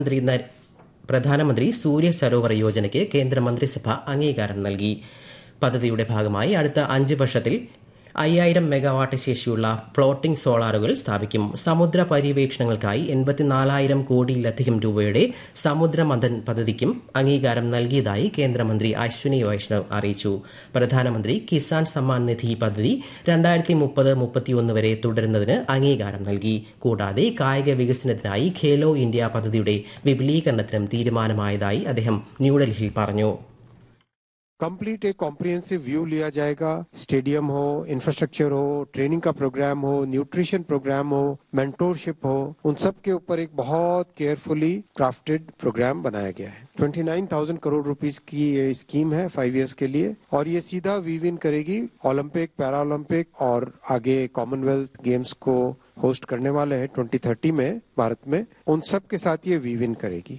പ്രധാനമന്ത്രി സൂര്യ സരോവർ യോജനയ്ക്ക് കേന്ദ്രമന്ത്രിസഭ അംഗീകാരം നൽകി. പദ്ധതിയുടെ ഭാഗമായി അടുത്ത 5 വർഷത്തിൽ 5000 മെഗാവാട്ട് ശേഷിയുള്ള ഫ്ലോട്ടിംഗ് സോളാറുകൾ സ്ഥാപിക്കും. സമുദ്ര പര്യവേക്ഷണങ്ങൾക്കായി 84,000 കോടിയിലധികം രൂപയുടെ സമുദ്രമന്ഥൻ പദ്ധതിക്കും അംഗീകാരം നൽകിയതായി കേന്ദ്രമന്ത്രി അശ്വിനി വൈഷ്ണവ് അറിയിച്ചു. പ്രധാനമന്ത്രി കിസാൻ സമ്മാൻ നിധി പദ്ധതി 2030-31 വരെ തുടരുന്നതിന് അംഗീകാരം നൽകി. കൂടാതെ കായിക വികസനത്തിനായി ഖേലോ ഇന്ത്യ പദ്ധതിയുടെ വിപുലീകരണത്തിനും തീരുമാനമായതായി അദ്ദേഹം ന്യൂഡൽഹിയിൽ പറഞ്ഞു. कंप्लीट एक कॉम्प्रिहेंसिव व्यू लिया जाएगा. स्टेडियम हो, इंफ्रास्ट्रक्चर हो, ट्रेनिंग का प्रोग्राम हो, न्यूट्रिशन प्रोग्राम हो, मेंटोरशिप हो, उन सब के ऊपर एक बहुत केयरफुली क्राफ्टेड प्रोग्राम बनाया गया है. 29,000 करोड़ रुपीस की ये स्कीम है 5 इयर्स के लिए और ये सीधा वीव इन करेगी ओलंपिक, पैरा ओलंपिक और आगे कॉमनवेल्थ गेम्स को होस्ट करने वाले हैं 2030 में भारत में. उन सब के साथ ये वीव इन करेगी.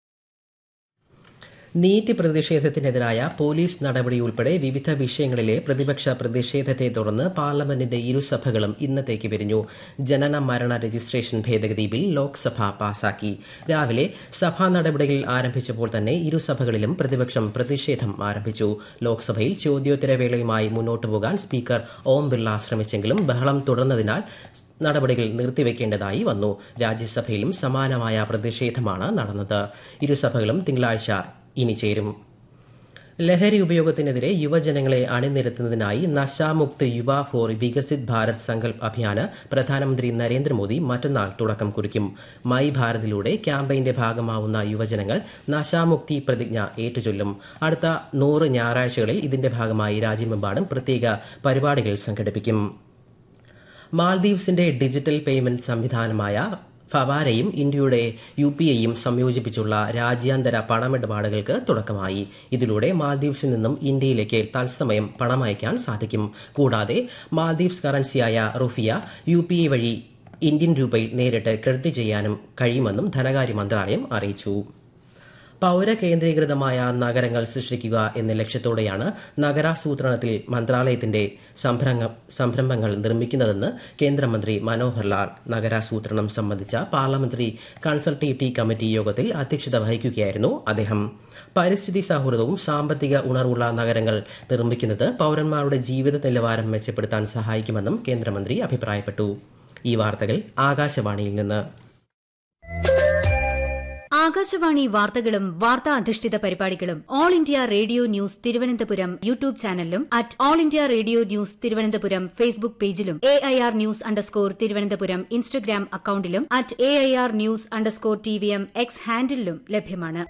നീറ്റ് പ്രതിഷേധത്തിനെതിരായ പോലീസ് നടപടി ഉൾപ്പെടെ വിവിധ വിഷയങ്ങളിലെ പ്രതിപക്ഷ പ്രതിഷേധത്തെ തുടർന്ന് പാർലമെന്റിന്റെ ഇരുസഭകളും ഇന്നത്തേക്ക് പിരിഞ്ഞു. ജനന മരണ രജിസ്ട്രേഷൻ ഭേദഗതി ബിൽ ലോക്സഭ പാസാക്കി. രാവിലെ സഭാ നടപടികൾ ആരംഭിച്ചപ്പോൾ തന്നെ ഇരുസഭകളിലും പ്രതിപക്ഷം പ്രതിഷേധം ആരംഭിച്ചു. ലോക്സഭയിൽ ചോദ്യോത്തരവേളയുമായി മുന്നോട്ടു പോകാൻ സ്പീക്കർ ഓം ബിർള ശ്രമിച്ചെങ്കിലും ബഹളം തുടർന്നതിനാൽ നടപടികൾ നിർത്തിവെക്കേണ്ടതായി വന്നു. രാജ്യസഭയിലും സമാനമായ പ്രതിഷേധമാണ് നടന്നത്. ഇരുസഭകളും തിങ്കളാഴ്ച ഇനി ചേരും. ലഹരി ഉപയോഗത്തിനെതിരെ യുവജനങ്ങളെ അണിനിരത്തുന്നതിനായി നശാമുക്ത് യുവ ഫോർ വികസിത് ഭാരത് സങ്കൽപ് അഭിയാന് പ്രധാനമന്ത്രി നരേന്ദ്രമോദി മറ്റന്നാൾ തുടക്കം കുറിക്കും. മൈ ഭാരതിലൂടെ ക്യാമ്പയിന്റെ ഭാഗമാവുന്ന യുവജനങ്ങൾ നശാമുക്തി പ്രതിജ്ഞ ഏറ്റുചൊല്ലും. അടുത്ത 100 ഞായറാഴ്ചകളിൽ ഇതിന്റെ ഭാഗമായി രാജ്യമെമ്പാടും പ്രത്യേക പരിപാടികൾ സംഘടിപ്പിക്കും. മാൽദീവ്സിന്റെ ഡിജിറ്റൽ പേയ്മെന്റ് സംവിധാനമായ ഫവാരയും ഇന്ത്യയുടെ UPIയും സംയോജിപ്പിച്ചുള്ള രാജ്യാന്തര പണമിടപാടുകൾക്ക് തുടക്കമായി. ഇതിലൂടെ മാൽദീവ്സിൽ നിന്നും ഇന്ത്യയിലേക്ക് തത്സമയം പണമയക്കാൻ സാധിക്കും. കൂടാതെ മാൽദീവ്സ് കറൻസിയായ റുഫിയ UPI വഴി ഇന്ത്യൻ രൂപയിൽ നേരിട്ട് ക്രെഡിറ്റ് ചെയ്യാനും കഴിയുമെന്നും ധനകാര്യ മന്ത്രാലയം അറിയിച്ചു. പൌരകേന്ദ്രീകൃതമായ നഗരങ്ങൾ സൃഷ്ടിക്കുക എന്ന ലക്ഷ്യത്തോടെയാണ് നഗരാസൂത്രണത്തിൽ മന്ത്രാലയത്തിന്റെ സംരംഭങ്ങൾ നിർമ്മിക്കുന്നതെന്ന് കേന്ദ്രമന്ത്രി മനോഹർ ലാൽ. നഗരാസൂത്രണം സംബന്ധിച്ച പാർലമെന്ററി കൺസൾട്ടേറ്റീവ് കമ്മിറ്റി യോഗത്തിൽ അധ്യക്ഷത വഹിക്കുകയായിരുന്നു അദ്ദേഹം. പരിസ്ഥിതി സൗഹൃദവും സാമ്പത്തിക ഉണർവുള്ള നഗരങ്ങൾ നിർമ്മിക്കുന്നത് പൌരന്മാരുടെ ജീവിത നിലവാരം മെച്ചപ്പെടുത്താൻ സഹായിക്കുമെന്നും കേന്ദ്രമന്ത്രി അഭിപ്രായപ്പെട്ടു. ഈ വാർത്തകൾ ആകാശവാണിയിൽ നിന്ന്. ആകാശവാണി വാർത്തകളും വാർത്താ അധിഷ്ഠിത പരിപാടികളും all India radio news Thiruvananthapuram YouTube ചാനലിലും at all India radio news Thiruvananthapuram Facebook പേജിലും AIR ന്യൂസ് _ ഇൻസ്റ്റഗ്രാം അക്കൌണ്ടിലും at AIR news _ TVM X ഹാൻഡിലും ലഭ്യമാണ്.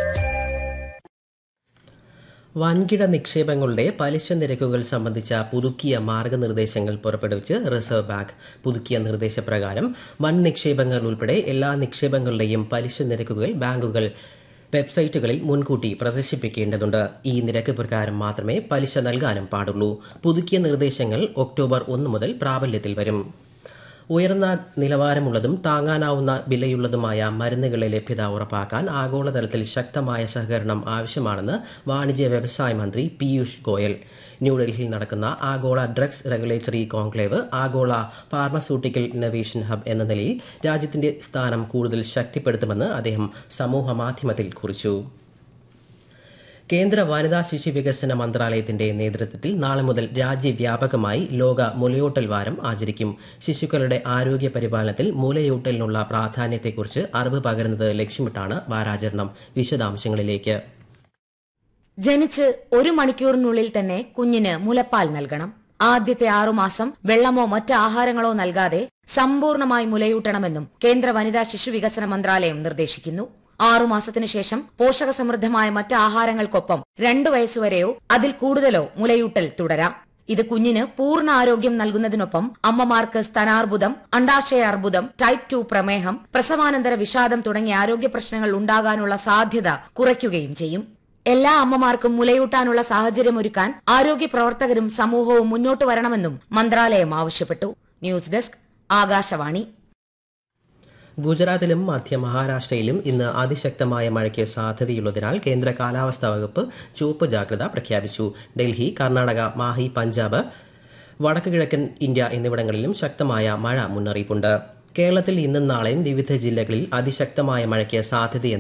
വൻകിട നിക്ഷേപങ്ങളുടെ പലിശ നിരക്കുകൾ സംബന്ധിച്ച പുതുക്കിയ മാർഗനിർദ്ദേശങ്ങൾ പുറപ്പെടുവിച്ച് റിസർവ് ബാങ്ക്. പുതുക്കിയ നിർദ്ദേശപ്രകാരം വൻ നിക്ഷേപങ്ങൾ ഉൾപ്പെടെ എല്ലാ നിക്ഷേപങ്ങളുടെയും പലിശ നിരക്കുകൾ ബാങ്കുകൾ വെബ്സൈറ്റുകളിൽ മുൻകൂട്ടി പ്രദർശിപ്പിക്കേണ്ടതുണ്ട്. ഈ നിരക്ക് പ്രകാരം മാത്രമേ പലിശ നൽകാനും പാടുള്ളൂ. പുതുക്കിയ നിർദ്ദേശങ്ങൾ ഒക്ടോബർ 1 മുതൽ പ്രാബല്യത്തിൽ വരും. ഉയർന്ന നിലവാരമുള്ളതും താങ്ങാനാവുന്ന വിലയുള്ളതുമായ മരുന്നുകളുടെ ലഭ്യത ഉറപ്പാക്കാൻ ആഗോളതലത്തിൽ ശക്തമായ സഹകരണം ആവശ്യമാണെന്ന് വാണിജ്യ വ്യവസായ മന്ത്രി പീയൂഷ് ഗോയൽ. ന്യൂഡൽഹിയിൽ നടക്കുന്ന ആഗോള ഡ്രഗ്സ് റെഗുലേറ്ററി കോൺക്ലേവ് ആഗോള ഫാർമസ്യൂട്ടിക്കൽ ഇന്നൊവേഷൻ ഹബ് എന്ന നിലയിൽ രാജ്യത്തിന്റെ സ്ഥാനം കൂടുതൽ ശക്തിപ്പെടുത്തുമെന്ന് അദ്ദേഹം സമൂഹമാധ്യമത്തിൽ കുറിച്ചു. കേന്ദ്ര വനിതാ ശിശു വികസന മന്ത്രാലയത്തിന്റെ നേതൃത്വത്തിൽ നാളെ മുതൽ രാജ്യവ്യാപകമായി ലോക മുലയൂട്ടൽ വാരം ആചരിക്കും. ശിശുക്കളുടെ ആരോഗ്യ പരിപാലനത്തിൽ മുലയൂട്ടലിനുള്ള പ്രാധാന്യത്തെക്കുറിച്ച് അറിവ് പകരുന്നത് ലക്ഷ്യമിട്ടാണ് വാരാചരണം. വിശദാംശങ്ങളിലേക്ക്. ജനിച്ച് 1 മണിക്കൂറിനുള്ളിൽ തന്നെ കുഞ്ഞിന് മുലപ്പാൽ നൽകണം. ആദ്യത്തെ 6 മാസം വെള്ളമോ മറ്റ് ആഹാരങ്ങളോ നൽകാതെ സമ്പൂർണമായി മുലയൂട്ടണമെന്നും കേന്ദ്ര വനിതാ ശിശു വികസന മന്ത്രാലയം നിർദ്ദേശിക്കുന്നു. 6 മാസത്തിനു ശേഷം പോഷകസമൃദ്ധമായ മറ്റ് ആഹാരങ്ങൾക്കൊപ്പം 2 വയസ്സുവരെയോ അതിൽ കൂടുതലോ മുലയൂട്ടൽ തുടരാം. ഇത് കുഞ്ഞിന് പൂർണ്ണ ആരോഗ്യം നൽകുന്നതിനൊപ്പം അമ്മമാർക്ക് സ്തനാർബുദം, അണ്ഡാശയ അർബുദം, ടൈപ്പ് 2 പ്രമേഹം, പ്രസവാനന്തര വിഷാദം തുടങ്ങിയ ആരോഗ്യ പ്രശ്നങ്ങൾ ഉണ്ടാകാനുള്ള സാധ്യത കുറയ്ക്കുകയും ചെയ്യും. എല്ലാ അമ്മമാർക്കും മുലയൂട്ടാനുള്ള സാഹചര്യമൊരുക്കാൻ ആരോഗ്യ പ്രവർത്തകരും സമൂഹവും മുന്നോട്ട് വരണമെന്നും മന്ത്രാലയം ആവശ്യപ്പെട്ടു. News desk Akashvani. ഗുജറാത്തിലും മധ്യ മഹാരാഷ്ട്രയിലും ഇന്ന് അതിശക്തമായ മഴയ്ക്ക് സാധ്യതയുള്ളതിനാൽ കേന്ദ്ര കാലാവസ്ഥാ വകുപ്പ് ചുവപ്പ് ജാഗ്രത പ്രഖ്യാപിച്ചു. ഡൽഹി, കർണാടക, മാഹി, പഞ്ചാബ്, വടക്ക് കിഴക്കൻ ഇന്ത്യ എന്നിവിടങ്ങളിലും ശക്തമായ മഴ മുന്നറിയിപ്പുണ്ട്. കേരളത്തിൽ ഇന്നും നാളെയും വിവിധ ജില്ലകളിൽ അതിശക്തമായ മഴയ്ക്ക് സാധ്യതയെന്ന്